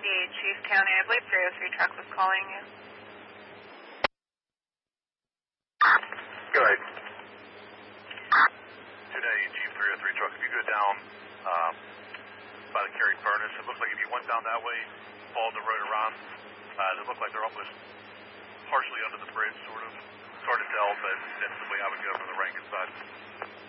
Chief County. I believe 303 truck was calling you. Good. Today, Chief 303 truck, if you go down by the Cary Furnace, it looks like if you went down that way, followed the road around, it looked like they're almost partially under the bridge, sort of. It's hard to tell, but that's the way I would go from the Rankin side.